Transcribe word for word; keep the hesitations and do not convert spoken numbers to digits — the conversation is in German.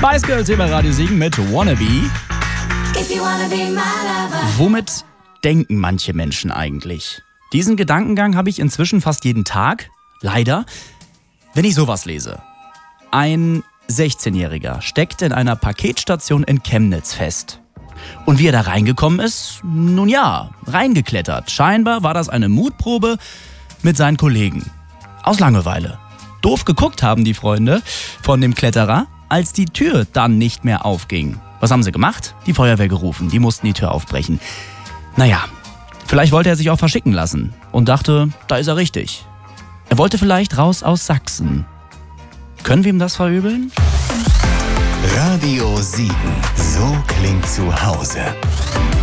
Spice Girls hier bei Radio Siegen mit Wannabe. Womit denken manche Menschen eigentlich? Diesen Gedankengang habe ich inzwischen fast jeden Tag, leider, wenn ich sowas lese. Ein sechzehnjähriger steckt in einer Paketstation in Chemnitz fest. Und wie er da reingekommen ist? Nun ja, reingeklettert. Scheinbar war das eine Mutprobe mit seinen Kollegen. Aus Langeweile. Doof geguckt haben die Freunde von dem Kletterer, als die Tür dann nicht mehr aufging. Was haben sie gemacht? Die Feuerwehr gerufen. Die mussten die Tür aufbrechen. Naja, vielleicht wollte er sich auch verschicken lassen und dachte, da ist er richtig. Er wollte vielleicht raus aus Sachsen. Können wir ihm das verübeln? Radio Siegen. So klingt zu Hause.